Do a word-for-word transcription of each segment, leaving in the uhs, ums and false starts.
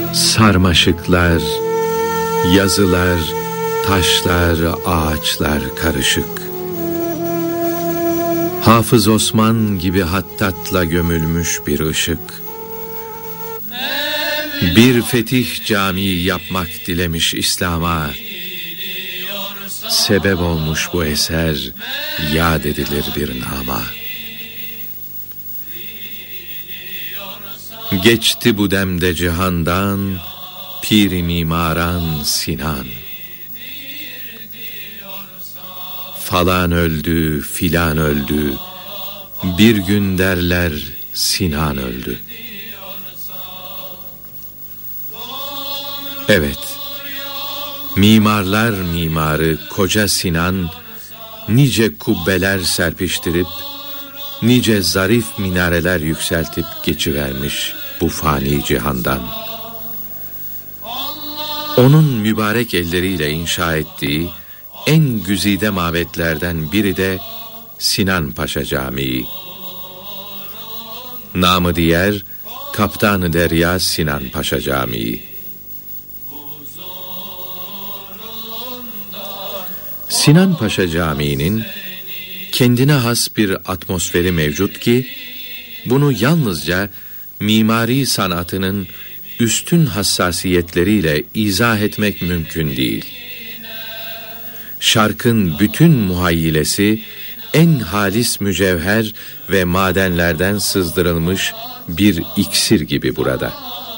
Sarmaşıklar, yazılar, taşlar, ağaçlar karışık. Hafız Osman gibi hattatla gömülmüş bir ışık. Bir fetih camii yapmak dilemiş İslam'a. Sebep olmuş bu eser, yad edilir bir nama. Geçti bu demde cihandan, pir-i mimaran Sinan. Falan öldü, filan öldü, bir gün derler Sinan öldü. Evet, mimarlar mimarı koca Sinan, nice kubbeler serpiştirip, nice zarif minareler yükseltip geçivermiş bu fani cihandan. Onun mübarek elleriyle inşa ettiği en güzide mabetlerden biri de Sinan Paşa Camii. Namı diğer Kaptan-ı Derya Sinan Paşa Camii. Sinan Paşa Camii'nin kendine has bir atmosferi mevcut ki, bunu yalnızca mimari sanatının üstün hassasiyetleriyle izah etmek mümkün değil. Şarkın bütün muhayyilesi en halis mücevher ve madenlerden sızdırılmış bir iksir gibi burada.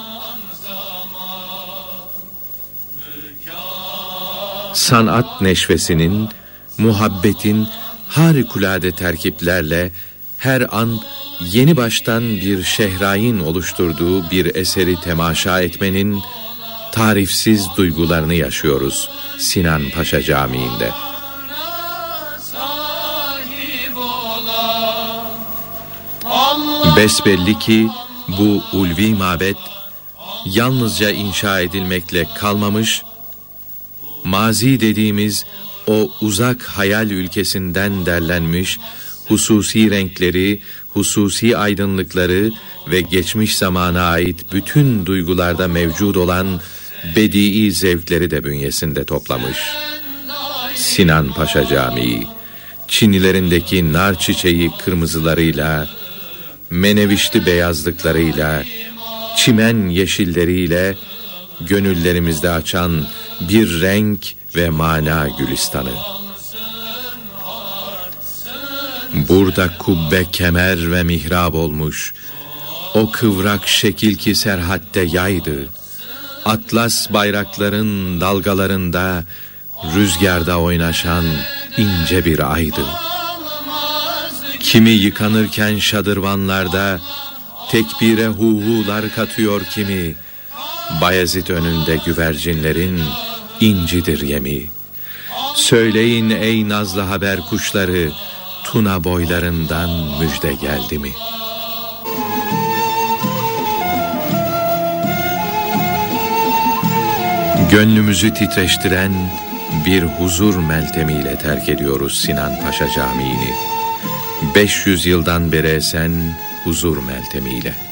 Sanat neşvesinin, muhabbetin harikulade terkiplerle her an yeni baştan bir şehrayin oluşturduğu bir eseri temaşa etmenin tarifsiz duygularını yaşıyoruz Sinan Paşa Camii'nde. Besbelli ki bu ulvi mabet yalnızca inşa edilmekle kalmamış, mazi dediğimiz o uzak hayal ülkesinden derlenmiş hususi renkleri, hususi aydınlıkları ve geçmiş zamana ait bütün duygularda mevcut olan bedii zevkleri de bünyesinde toplamış. Sinan Paşa Camii, çinilerindeki nar çiçeği kırmızılarıyla, menevişli beyazlıklarıyla, çimen yeşilleriyle gönüllerimizde açan bir renk ve mana gülistanı. Burada kubbe, kemer ve mihrab olmuş, o kıvrak şekil ki serhatte yaydı, atlas bayrakların dalgalarında rüzgarda oynaşan ince bir aydı. Kimi yıkanırken şadırvanlarda tekbire huhular katıyor kimi, Bayezid önünde güvercinlerin incidir yemi. Söyleyin ey nazlı haber kuşları, Tuna boylarından müjde geldi mi? Gönlümüzü titreştiren bir huzur meltemiyle terk ediyoruz Sinan Paşa Camii'ni. beş yüz yıldan beri esen huzur meltemiyle.